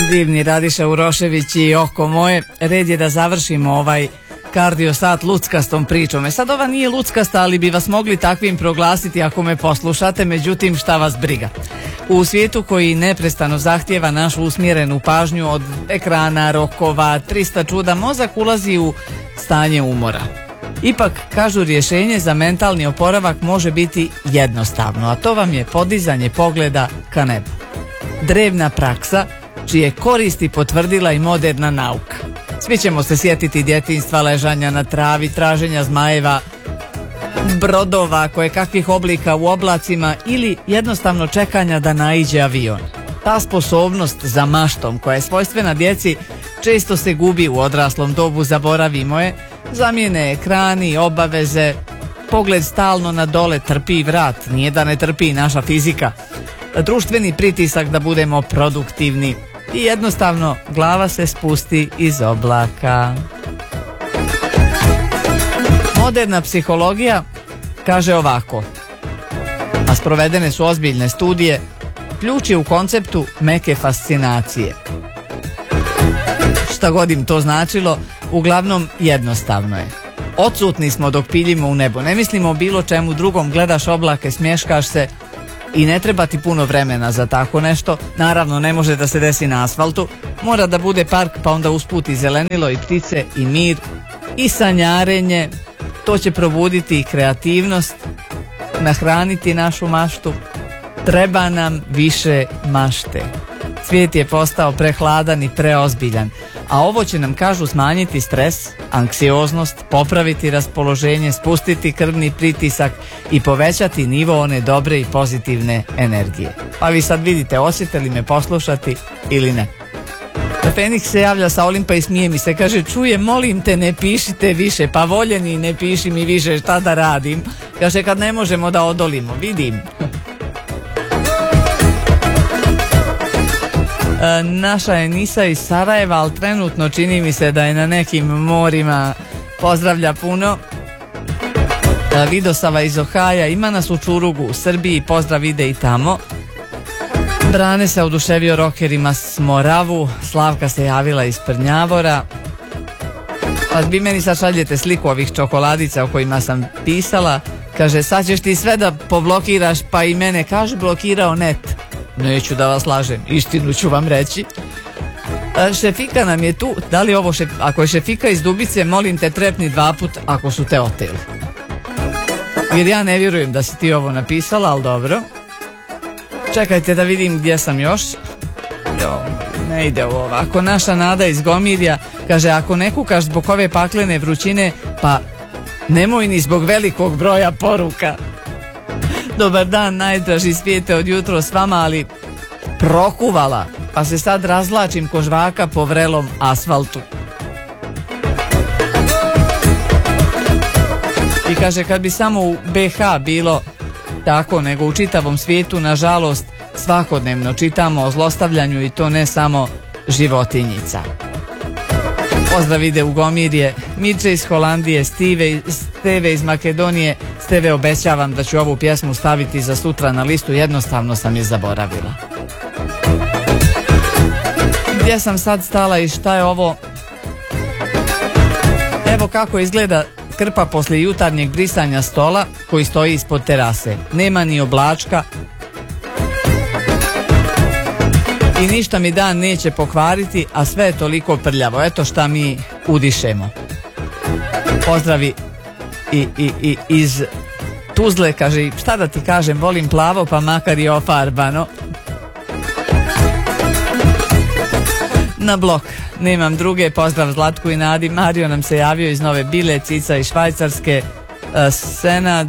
Divni Radiša Urošević i oko moje, red je da završimo ovaj kardio sat luckastom pričom. Sad ova nije luckasta, ali bi vas mogli takvim proglasiti ako me poslušate, međutim šta vas briga. U svijetu koji neprestano zahtijeva našu usmjerenu pažnju od ekrana, rokova, 300 čuda, mozak ulazi u stanje umora. Ipak, kažu, rješenje za mentalni oporavak može biti jednostavno, a to vam je podizanje pogleda ka nebu. Drevna praksa čije koristi potvrdila i moderna nauka. Svi ćemo se sjetiti djetinjstva, ležanja na travi, traženja zmajeva, brodova, kojekakvih oblika u oblacima ili jednostavno čekanja da naiđe avion. Ta sposobnost za maštom koja je svojstvena djeci često se gubi u odraslom dobu, zaboravimo je, zamijene ekrani, obaveze, pogled stalno na dole, trpi vrat, nije da ne trpi naša fizika, društveni pritisak da budemo produktivni i jednostavno glava se spusti iz oblaka. Moderna psihologija kaže ovako, a sprovedene su ozbiljne studije, ključ je u konceptu meke fascinacije. Šta god im to značilo, uglavnom jednostavno je. Odsutni smo dok piljimo u nebo, ne mislimo o bilo čemu drugom, gledaš oblake, smješkaš se i ne treba ti puno vremena za tako nešto. Naravno, ne može da se desi na asfaltu, mora da bude park, pa onda usput i zelenilo i ptice i mir i sanjarenje. To će probuditi i kreativnost, nahraniti našu maštu. Treba nam više mašte. Svijet je postao prehladan i preozbiljan, a ovo će nam, kažu, smanjiti stres, anksioznost, popraviti raspoloženje, spustiti krvni pritisak i povećati nivo one dobre i pozitivne energije. Pa vi sad vidite, osjete li me poslušati ili ne. Feniks se javlja sa Olimpa i smije mi se, kaže, čuje, molim te, ne pišite više, pa voljeni, ne piši mi više, šta da radim? Kaže, kad ne možemo da odolimo, vidim. Naša Enisa iz Sarajeva, ali trenutno čini mi se da je na nekim morima, pozdravlja puno. Vidosava iz Ohaja, ima nas u Čurugu u Srbiji, pozdrav ide i tamo. Brane se oduševio rokerima s Moravu, Slavka se javila iz Prnjavora. Pa vi meni sad šaljete sliku ovih čokoladica o kojima sam pisala, kaže, sad ćeš ti sve da poblokiraš, pa i mene, kaže, blokirao net. Neću da vas lažem, istinu ću vam reći. Šefika nam je tu, da li ovo ako je Šefika iz Dubice, molim te, trepni 2 put ako su te oteli. Jer ja ne vjerujem da si ti ovo napisala, ali dobro. Čekajte da vidim gdje sam još. Ne ide ovo ovako. Naša Nada iz Gomirja kaže, ako ne kukaš zbog ove paklene vrućine, pa nemoj ni zbog velikog broja poruka. Dobar dan, najdraži svijete, od jutro s vama, ali prokuvala, pa se sad razlačim ko žvaka po vrelom asfaltu. I kaže, kad bi samo u BH bilo tako, nego u čitavom svijetu, nažalost, svakodnevno čitamo o zlostavljanju i to ne samo životinjica. Pozdrav ide u Gomirje, Mirče iz Holandije, Steve iz Makedonije. Steve, obećavam da ću ovu pjesmu staviti za sutra na listu, jednostavno sam je zaboravila. Gdje sam sad stala i šta je ovo? Evo kako izgleda krpa poslije jutarnjeg brisanja stola koji stoji ispod terase. Nema ni oblačka i ništa mi dan neće pokvariti, a sve je toliko prljavo. Eto šta mi udišemo. Pozdravi i iz Tuzle, kaže, šta da ti kažem, volim plavo pa makar i ofarbano. Na blok, nemam druge, pozdrav Zlatku i Nadi. Mario nam se javio iz Nove Bile, Cica iz Švajcarske, Senad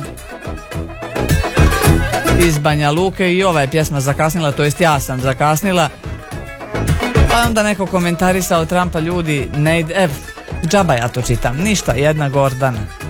iz Banja Luke i ova je pjesma zakasnila, to jest ja sam zakasnila. Pa onda neko komentarisao Trumpa, ljudi, ne ide, džaba ja to čitam, ništa, jedna Gordana.